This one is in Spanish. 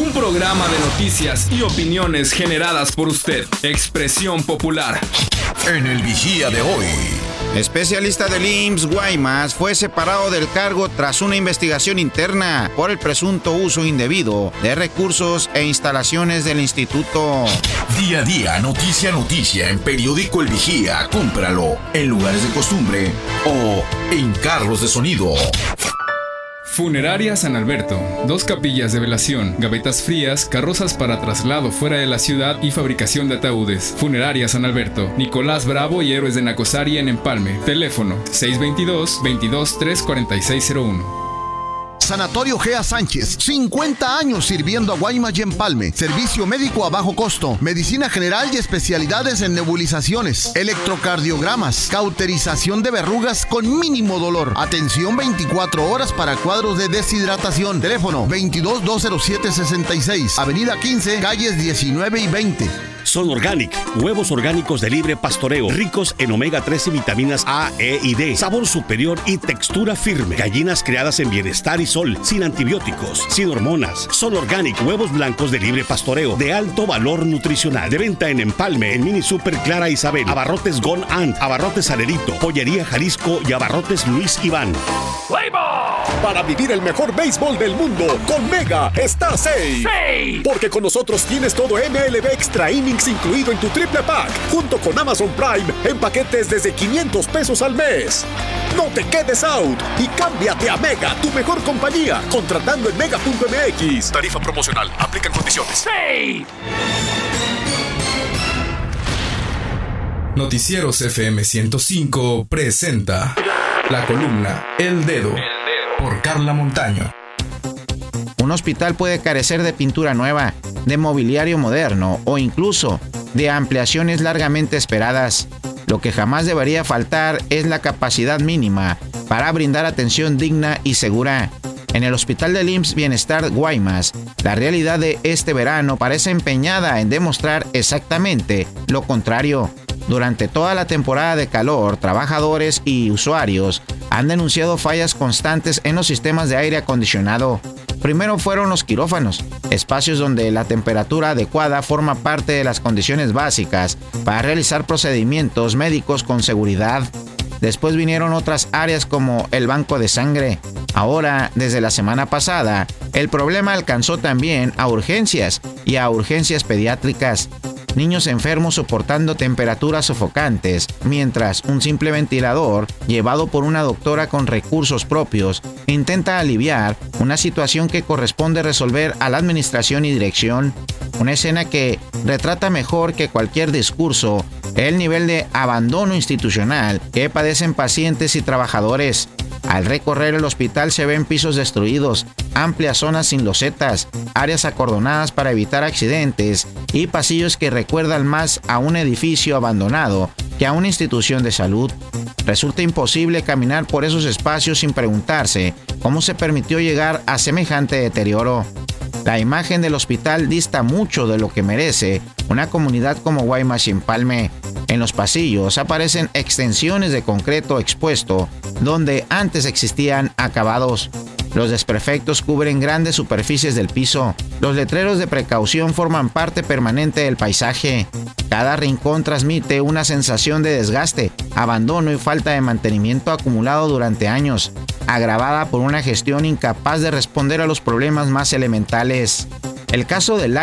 Un programa de noticias y opiniones generadas por usted. Expresión popular. En el Vigía de hoy. Especialista del IMSS, Guaymas, fue separado del cargo tras una investigación interna por el presunto uso indebido de recursos e instalaciones del instituto. Día a día, noticia a noticia, en Periódico El Vigía. Cómpralo en lugares de costumbre o en carros de sonido. Funeraria San Alberto. 2 capillas de velación, gavetas frías, carrozas para traslado fuera de la ciudad y fabricación de ataúdes. Funeraria San Alberto. Nicolás Bravo y Héroes de Nacosari en Empalme. Teléfono 622-234601. Sanatorio Gea Sánchez, 50 años sirviendo a Guaymas y Empalme. Servicio médico a bajo costo, medicina general y especialidades en nebulizaciones, electrocardiogramas, cauterización de verrugas con mínimo dolor. Atención 24 horas para cuadros de deshidratación. Teléfono 22-207-66, Avenida 15, calles 19 y 20. Son Organic, huevos orgánicos de libre pastoreo, ricos en omega 3 y vitaminas A, E y D, sabor superior y textura firme. Gallinas criadas en bienestar y sol, sin antibióticos, sin hormonas. Son Organic, huevos blancos de libre pastoreo, de alto valor nutricional. De venta en Empalme, en Mini Super Clara Isabel, Abarrotes Gon Ant, Abarrotes Alerito, Pollería Jalisco y Abarrotes Luis Iván. Para vivir el mejor béisbol del mundo, con Mega está safe. Porque con nosotros tienes todo MLB Extra Innings incluido en tu triple pack, junto con Amazon Prime en paquetes desde $500 al mes. No te quedes out y cámbiate a Mega, tu mejor compañía, contratando en mega.mx. Tarifa promocional, aplican condiciones. Noticieros FM 105 presenta la columna El Dedo por Carla Montaño. Un hospital puede carecer de pintura nueva, de mobiliario moderno o incluso de ampliaciones largamente esperadas. Lo que jamás debería faltar es la capacidad mínima para brindar atención digna y segura. En el Hospital del IMSS Bienestar Guaymas, la realidad de este verano parece empeñada en demostrar exactamente lo contrario. Durante toda la temporada de calor, trabajadores y usuarios han denunciado fallas constantes en los sistemas de aire acondicionado. Primero fueron los quirófanos, espacios donde la temperatura adecuada forma parte de las condiciones básicas para realizar procedimientos médicos con seguridad. Después vinieron otras áreas como el banco de sangre. Ahora, desde la semana pasada, el problema alcanzó también a urgencias y a urgencias pediátricas. Niños enfermos soportando temperaturas sofocantes, mientras un simple ventilador, llevado por una doctora con recursos propios, intenta aliviar una situación que corresponde resolver a la administración y dirección. Una escena que retrata mejor que cualquier discurso el nivel de abandono institucional que padecen pacientes y trabajadores. Al recorrer el hospital se ven pisos destruidos, amplias zonas sin losetas, áreas acordonadas para evitar accidentes y pasillos que recuerdan más a un edificio abandonado que a una institución de salud. Resulta imposible caminar por esos espacios sin preguntarse cómo se permitió llegar a semejante deterioro. La imagen del hospital dista mucho de lo que merece una comunidad como Guaymas y Empalme. En los pasillos aparecen extensiones de concreto expuesto donde antes existían acabados. Los desperfectos cubren grandes superficies del piso. Los letreros de precaución forman parte permanente del paisaje. Cada rincón transmite una sensación de desgaste, abandono y falta de mantenimiento acumulado durante años, agravada por una gestión incapaz de responder a los problemas más elementales. El caso del